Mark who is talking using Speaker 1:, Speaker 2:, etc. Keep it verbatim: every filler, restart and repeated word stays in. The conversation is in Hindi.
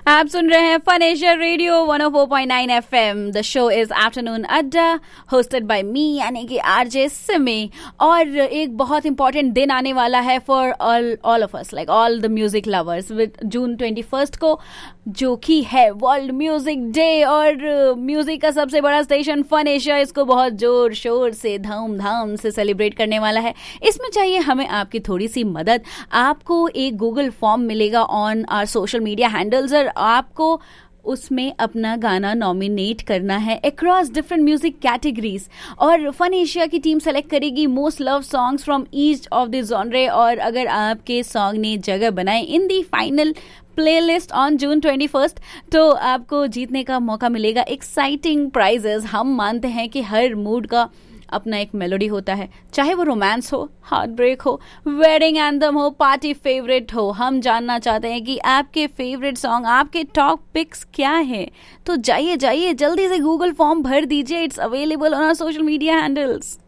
Speaker 1: आप सुन रहे हैं fun Asia radio one O four point nine FM. The show is afternoon अड्डा, होस्टेड बाय मी यानी कि आरजे सिमी। और एक बहुत इंपॉर्टेंट दिन आने वाला है for all all of us, like all the music lovers, with June twenty first को, जो कि है वर्ल्ड म्यूजिक डे। और म्यूजिक का सबसे बड़ा स्टेशन फन एशिया इसको बहुत जोर शोर से धूमधाम से सेलिब्रेट करने वाला है। इसमें चाहिए हमें आपकी थोड़ी सी मदद। आपको एक गूगल फॉर्म मिलेगा on our social media handles और आपको उसमें अपना गाना नॉमिनेट करना है अक्रॉस डिफरेंट म्यूजिक कैटेगरीज। और फन एशिया की टीम सेलेक्ट करेगी most love songs from each of the genre. और अगर आपके सॉन्ग ने जगह बनाए इन the final playlist on June twenty first, तो आपको जीतने का मौका मिलेगा एक्साइटिंग प्राइजेस। हम मानते हैं कि हर मूड का अपना एक मेलोडी होता है, चाहे वो रोमांस हो, हार्ट ब्रेक हो, वेडिंग एंथम हो, पार्टी फेवरेट हो। हम जानना चाहते हैं कि आपके फेवरेट सॉन्ग, आपके टॉप पिक्स क्या है। तो जाइए जाइए जल्दी से गूगल फॉर्म भर दीजिए। It's available on our social media handles.